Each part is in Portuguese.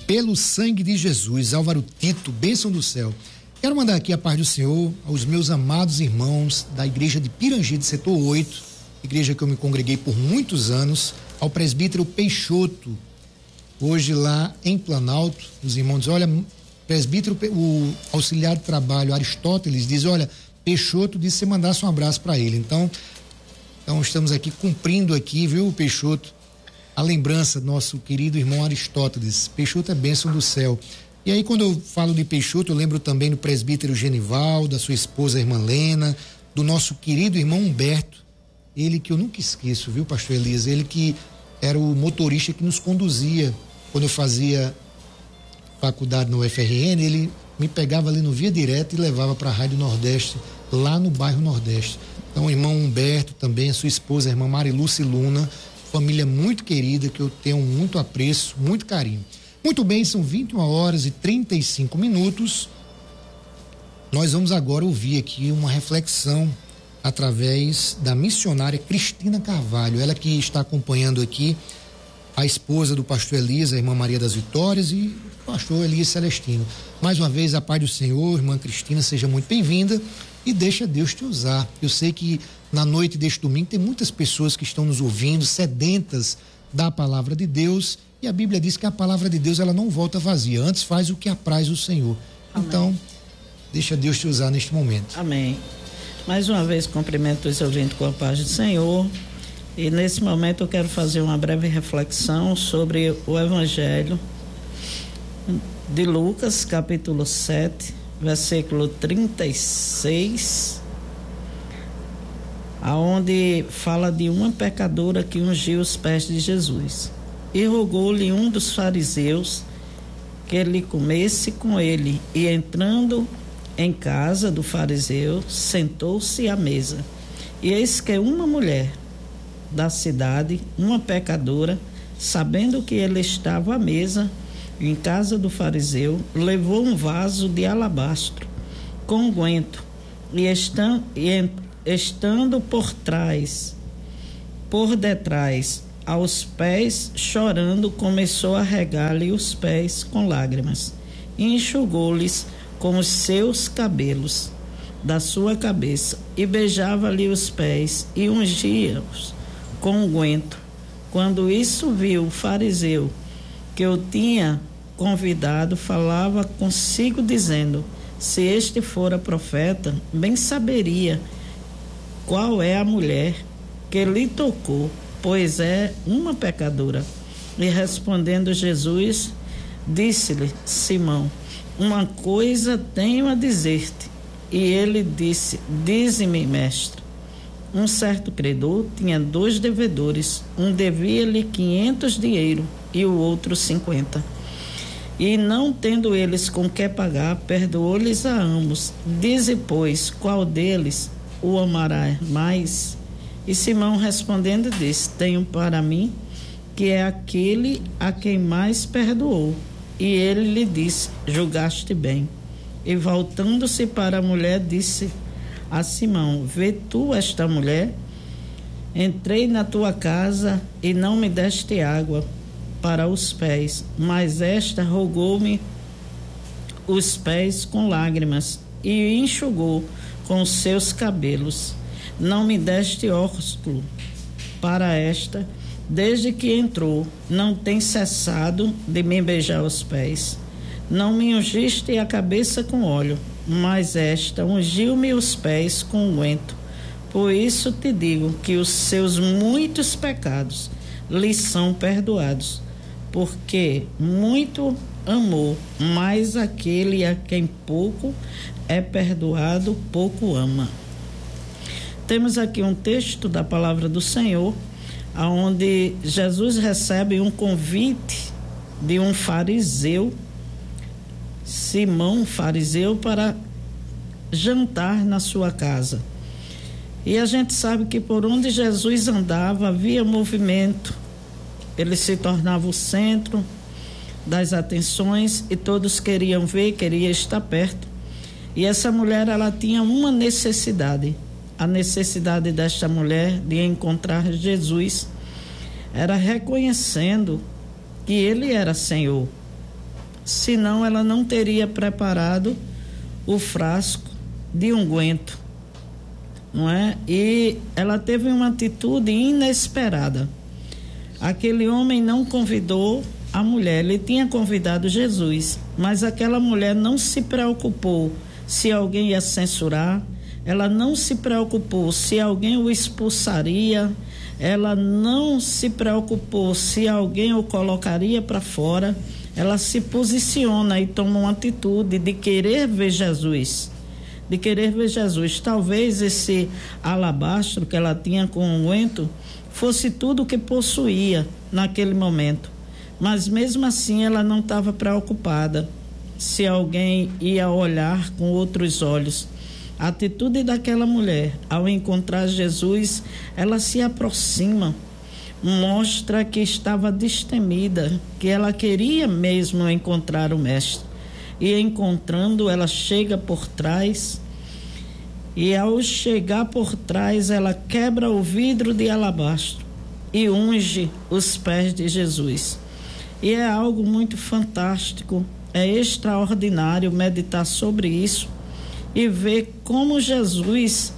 Pelo sangue de Jesus, Álvaro Tito, bênção do céu. Quero mandar aqui a paz do Senhor aos meus amados irmãos da igreja de Pirangi, setor 8, igreja que eu me congreguei por muitos anos, ao presbítero Peixoto, hoje lá em Planalto. Os irmãos dizem, olha, presbítero, o auxiliar de trabalho Aristóteles diz, olha, Peixoto disse que você mandasse um abraço para ele. Então estamos aqui cumprindo aqui, viu, Peixoto, a lembrança do nosso querido irmão Aristóteles. Peixoto é bênção do céu. E aí, quando eu falo de Peixoto, eu lembro também do presbítero Genival, da sua esposa, a irmã Lena, do nosso querido irmão Humberto, ele que eu nunca esqueço, viu, pastor Elias, ele que era o motorista que nos conduzia quando eu fazia faculdade no UFRN, ele me pegava ali no Via Direta e levava para a Rádio Nordeste, lá no bairro Nordeste. Então, o irmão Humberto também, a sua esposa, a irmã Mariluce Luna, família muito querida, que eu tenho muito apreço, muito carinho. Muito bem, são 21h35. Nós vamos agora ouvir aqui uma reflexão através da missionária Cristina Carvalho, ela que está acompanhando aqui a esposa do pastor Elias, a irmã Maria das Vitórias, e o pastor Elias Celestino. Mais uma vez, a paz do Senhor, irmã Cristina, seja muito bem-vinda e deixa Deus te usar. Eu sei que na noite deste domingo tem muitas pessoas que estão nos ouvindo, sedentas da palavra de Deus, e a Bíblia diz que a palavra de Deus ela não volta vazia, antes faz o que apraz o Senhor. Amém. Então, deixa Deus te usar neste momento. Amém. Mais uma vez cumprimento os ouvintes com a paz do Senhor, e nesse momento eu quero fazer uma breve reflexão sobre o Evangelho de Lucas, capítulo 7, versículo 36, aonde fala de uma pecadora que ungiu os pés de Jesus. E rogou-lhe um dos fariseus que ele comesse com ele, e entrando em casa do fariseu, sentou-se à mesa. E eis que uma mulher da cidade, uma pecadora, sabendo que ele estava à mesa em casa do fariseu, levou um vaso de alabastro com unguento, e estando por detrás, aos pés, chorando, começou a regar-lhe os pés com lágrimas, e enxugou-lhes com os seus cabelos da sua cabeça, e beijava-lhe os pés, e ungia-os com unguento. Quando isso viu o fariseu que o tinha convidado, falava consigo, dizendo: se este fora profeta, bem saberia qual é a mulher que lhe tocou, pois é uma pecadora. E respondendo Jesus, disse-lhe: Simão, uma coisa tenho a dizer-te. E ele disse: dize-me, mestre. Um certo credor tinha 2 devedores, um devia-lhe 500 dinheiro e o outro 50. E não tendo eles com que pagar, perdoou-lhes a ambos. Dize, pois, qual deles o amará mais? E Simão respondendo disse: tenho para mim que é aquele a quem mais perdoou. E ele lhe disse: julgaste bem. E voltando-se para a mulher, disse a Simão: vê tu esta mulher? Entrei na tua casa e não me deste água para os pés, mas esta rogou-me os pés com lágrimas e enxugou com os seus cabelos. Não me deste ósculo para esta, desde que entrou, não tem cessado de me beijar os pés. Não me ungiste a cabeça com óleo, mas esta ungiu-me os pés com unguento. Por isso te digo que os seus muitos pecados lhe são perdoados, porque muito amou, mas aquele a quem pouco é perdoado, pouco ama. Temos aqui um texto da palavra do Senhor, onde Jesus recebe um convite de um fariseu, Simão, fariseu, para jantar na sua casa. E a gente sabe que por onde Jesus andava havia movimento, ele se tornava o centro das atenções e todos queriam ver, queriam estar perto. E essa mulher, ela tinha uma necessidade. A necessidade desta mulher de encontrar Jesus era reconhecendo que ele era Senhor, senão ela não teria preparado o frasco de unguento, não é? E ela teve uma atitude inesperada. Aquele homem não convidou a mulher, ele tinha convidado Jesus, mas aquela mulher não se preocupou se alguém ia censurar, ela não se preocupou se alguém o expulsaria, ela não se preocupou se alguém o colocaria para fora. Ela se posiciona e toma uma atitude de querer ver Jesus, Talvez esse alabastro que ela tinha com unguento fosse tudo o que possuía naquele momento, mas mesmo assim ela não estava preocupada se alguém ia olhar com outros olhos. A atitude daquela mulher ao encontrar Jesus, ela se aproxima, mostra que estava destemida, que ela queria mesmo encontrar o mestre. E encontrando, ela chega por trás, e ao chegar por trás, ela quebra o vidro de alabastro e unge os pés de Jesus. E é algo muito fantástico, é extraordinário meditar sobre isso e ver como Jesus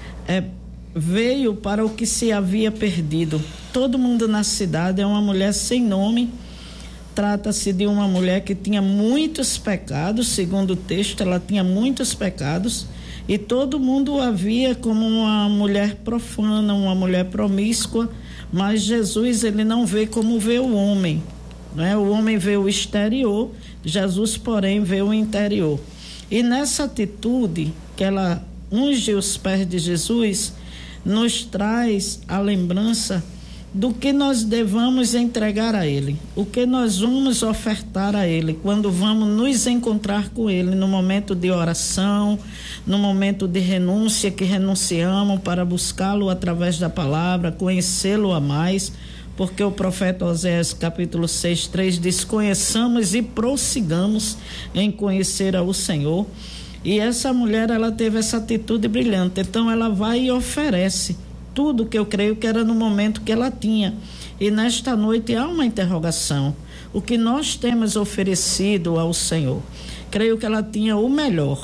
veio para o que se havia perdido. Todo mundo na cidade é uma mulher sem nome. Trata-se de uma mulher que tinha muitos pecados, segundo o texto, ela tinha muitos pecados, e todo mundo a via como uma mulher profana, uma mulher promíscua, mas Jesus, ele não vê como vê o homem, né? O homem vê o exterior, Jesus, porém, vê o interior. E nessa atitude que ela unge os pés de Jesus, nos traz a lembrança do que nós devamos entregar a Ele, o que nós vamos ofertar a Ele quando vamos nos encontrar com Ele no momento de oração, no momento de renúncia, que renunciamos para buscá-lo através da palavra, conhecê-lo a mais, porque o profeta Oséias capítulo 6:3 diz: conheçamos e prossigamos em conhecer ao Senhor. E essa mulher, ela teve essa atitude brilhante, então ela vai e oferece tudo que eu creio que era no momento que ela tinha. E nesta noite há uma interrogação: o que nós temos oferecido ao Senhor? Creio que ela tinha o melhor.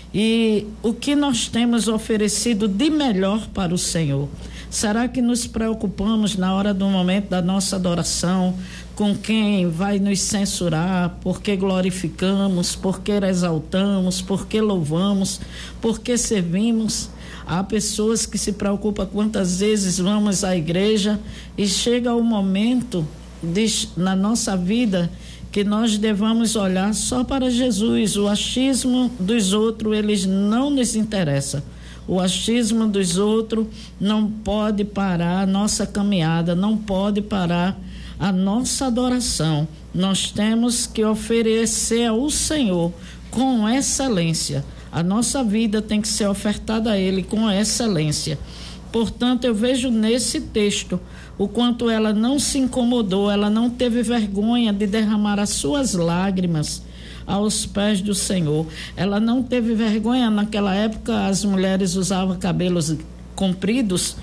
E o que nós temos oferecido de melhor para o Senhor? Será que nos preocupamos na hora do momento da nossa adoração com quem vai nos censurar, porque glorificamos, porque exaltamos, porque louvamos, porque servimos? Há pessoas que se preocupam quantas vezes vamos à igreja e chega o momento na nossa vida que nós devamos olhar só para Jesus. O achismo dos outros, eles não nos interessa. O achismo dos outros não pode parar a nossa caminhada, não pode parar a nossa adoração. Nós temos que oferecer ao Senhor com excelência. A nossa vida tem que ser ofertada a Ele com excelência. Portanto, eu vejo nesse texto o quanto ela não se incomodou, ela não teve vergonha de derramar as suas lágrimas aos pés do Senhor. Ela não teve vergonha. Naquela época as mulheres usavam cabelos compridos,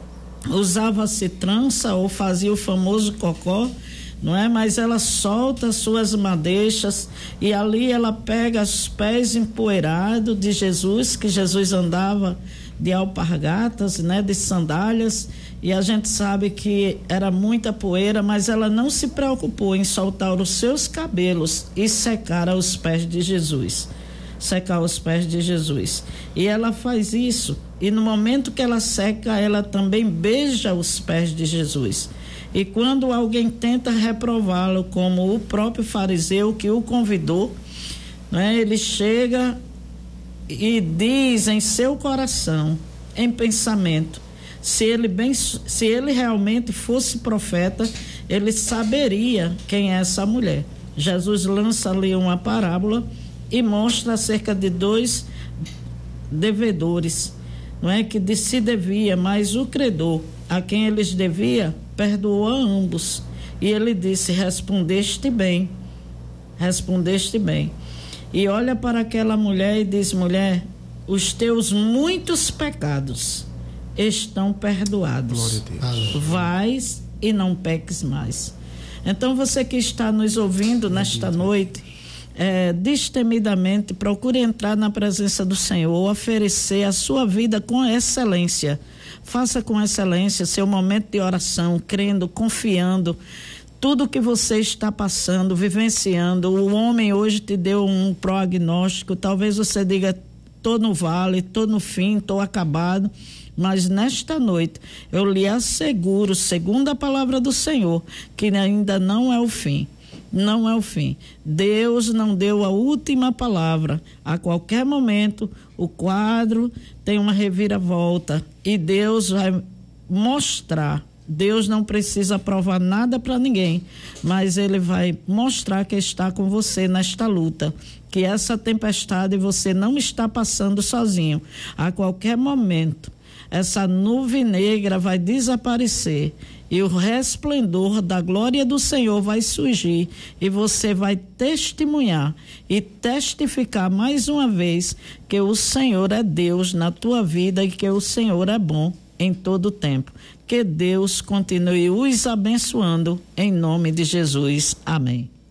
usava-se trança ou fazia o famoso cocó, não é? Mas ela solta suas madeixas e ali ela pega os pés empoeirados de Jesus, que Jesus andava de alpargatas, né, de sandálias, e a gente sabe que era muita poeira, mas ela não se preocupou em soltar os seus cabelos e secar os pés de Jesus. Secar os pés de Jesus. E ela faz isso, e no momento que ela seca, ela também beija os pés de Jesus. E quando alguém tenta reprová-lo, como o próprio fariseu que o convidou, né, ele chega e diz em seu coração, em pensamento, se ele realmente fosse profeta, ele saberia quem é essa mulher. Jesus lança ali uma parábola e mostra acerca de 2 devedores, não é, que se devia, mas o credor a quem eles devia perdoou a ambos. E ele disse: respondeste bem. E olha para aquela mulher e diz: mulher, os teus muitos pecados estão perdoados. Vais e não peques mais. Então, você que está nos ouvindo nesta noite, destemidamente, procure entrar na presença do Senhor, oferecer a sua vida com excelência. Faça com excelência seu momento de oração, crendo, confiando. Tudo que você está passando, vivenciando, o homem hoje te deu um prognóstico, talvez você diga, estou no vale, estou no fim, estou acabado, mas nesta noite eu lhe asseguro, segundo a palavra do Senhor, que ainda não é o fim. Não é o fim. Deus não deu a última palavra. A qualquer momento, o quadro tem uma reviravolta e Deus vai mostrar. Deus não precisa provar nada para ninguém, mas Ele vai mostrar que está com você nesta luta, que essa tempestade você não está passando sozinho. A qualquer momento, essa nuvem negra vai desaparecer e o resplendor da glória do Senhor vai surgir e você vai testemunhar e testificar mais uma vez que o Senhor é Deus na tua vida e que o Senhor é bom em todo o tempo. Que Deus continue os abençoando em nome de Jesus. Amém.